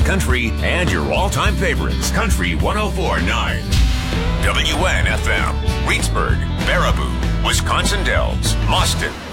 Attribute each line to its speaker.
Speaker 1: country, and your all-time favorites. Country 104.9. WNFM. Reedsburg, Baraboo, Wisconsin Dells, Boston,